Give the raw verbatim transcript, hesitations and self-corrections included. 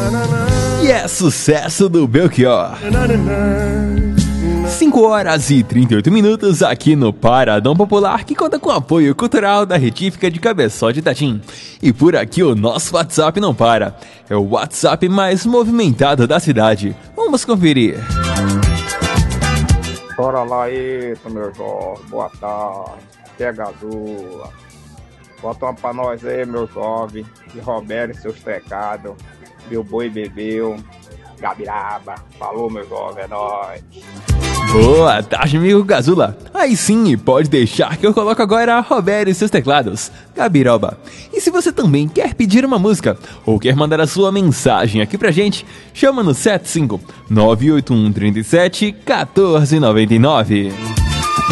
E é sucesso do Belchior. cinco horas e trinta e oito minutos aqui no Paradão Popular, que conta com o apoio cultural da Retífica de Cabeçol de Itatim. E por aqui o nosso WhatsApp não para. É o WhatsApp mais movimentado da cidade. Vamos conferir. Bora lá isso, meu jovem. Boa tarde. Que é Gazula. Bota uma pra nós aí, meu jovem. De Roberto e seus pecados. Meu boi bebeu. Gabiraba. Falou, meu jovem, é nóis. Boa tarde, amigo Gazula. Aí sim, pode deixar que eu coloco agora Roberto e seus teclados, Gabiroba. E se você também quer pedir uma música ou quer mandar a sua mensagem aqui pra gente, chama no sete cinco nove oito um três sete um quatro nove nove.